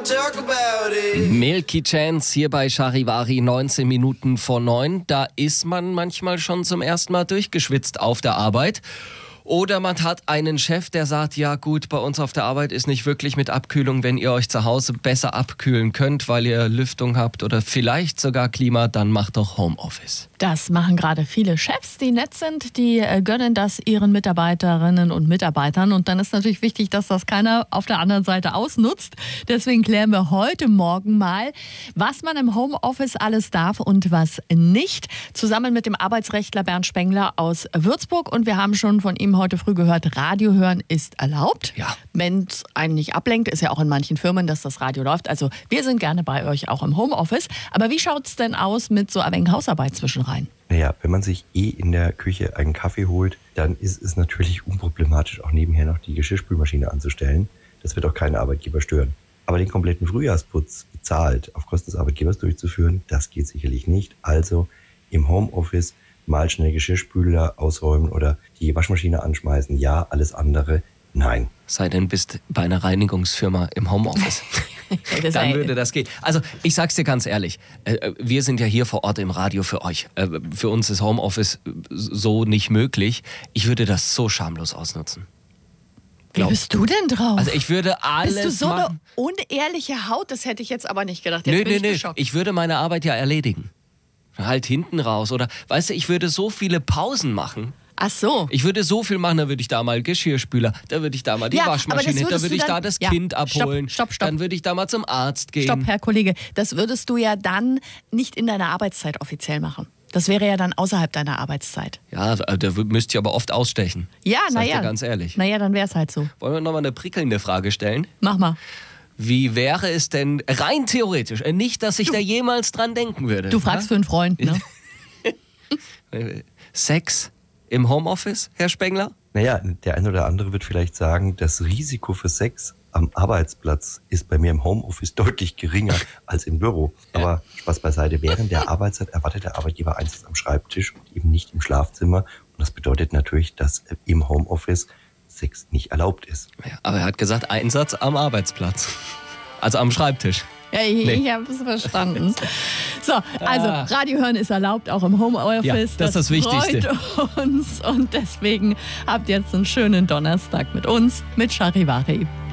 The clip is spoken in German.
Milky Chance hier bei Charivari, 19 Minuten vor 9. Da ist man manchmal schon zum ersten Mal durchgeschwitzt auf der Arbeit. Oder man hat einen Chef, der sagt, ja gut, bei uns auf der Arbeit ist nicht wirklich mit Abkühlung, wenn ihr euch zu Hause besser abkühlen könnt, weil ihr Lüftung habt oder vielleicht sogar Klima, dann macht doch Homeoffice. Das machen gerade viele Chefs, die nett sind, die gönnen das ihren Mitarbeiterinnen und Mitarbeitern. Und dann ist natürlich wichtig, dass das keiner auf der anderen Seite ausnutzt. Deswegen klären wir heute Morgen mal, was man im Homeoffice alles darf und was nicht. Zusammen mit dem Arbeitsrechtler Bernd Spengler aus Würzburg. Und wir haben schon von ihm heute früh gehört, Radio hören ist erlaubt. Ja. Wenn es einen nicht ablenkt, ist ja auch in manchen Firmen, dass das Radio läuft. Also wir sind gerne bei euch auch im Homeoffice. Aber wie schaut es denn aus mit so ein wenig Hausarbeit zwischenrein? Naja, wenn man sich in der Küche einen Kaffee holt, dann ist es natürlich unproblematisch, auch nebenher noch die Geschirrspülmaschine anzustellen. Das wird auch keinen Arbeitgeber stören. Aber den kompletten Frühjahrsputz bezahlt auf Kosten des Arbeitgebers durchzuführen, das geht sicherlich nicht. Also im Homeoffice mal schnell Geschirrspüler ausräumen oder die Waschmaschine anschmeißen. Ja, alles andere, nein. Sei denn, bist bei einer Reinigungsfirma im Homeoffice. Dann würde das gehen. Also ich sag's dir ganz ehrlich, wir sind ja hier vor Ort im Radio für euch. Für uns ist Homeoffice so nicht möglich. Ich würde das so schamlos ausnutzen. Wie bist du denn drauf? Also ich würde alles Bist du so machen. eine unehrliche Haut? Das hätte ich jetzt aber nicht gedacht. Nö, Jetzt bin ich geschockt. ich würde meine Arbeit ja erledigen. Halt hinten raus oder, weißt du, ich würde so viele Pausen machen. Ach so. Ich würde so viel machen, da würde ich da mal Geschirrspüler, da würde ich da mal die Waschmaschine, da würde ich da das Kind abholen, Stopp. dann würde ich da mal zum Arzt gehen. Stopp, Herr Kollege. Das würdest du ja dann nicht in deiner Arbeitszeit offiziell machen. Das wäre ja dann außerhalb deiner Arbeitszeit. Ja, da müsst ihr aber oft ausstechen. Ja, naja. Ganz ehrlich. Naja, dann wäre es halt so. Wollen wir nochmal eine prickelnde Frage stellen? Mach mal. Wie wäre es denn rein theoretisch, nicht, dass ich da jemals dran denken würde. Du fragst für einen Freund, ne? Sex im Homeoffice, Herr Spengler? Naja, der eine oder andere wird vielleicht sagen, das Risiko für Sex am Arbeitsplatz ist bei mir im Homeoffice deutlich geringer als im Büro. Aber Spaß beiseite, während der Arbeitszeit erwartet der Arbeitgeber Einsatz am Schreibtisch und eben nicht im Schlafzimmer. Und das bedeutet natürlich, dass im Homeoffice Sex nicht erlaubt ist. Ja, aber er hat gesagt, Einsatz am Arbeitsplatz. Also am Schreibtisch. Ja, ich habe es verstanden. So, also Radio hören ist erlaubt, auch im Homeoffice. Ja, das ist das Wichtigste. Freut uns und deswegen habt ihr jetzt einen schönen Donnerstag mit uns, mit Charivari.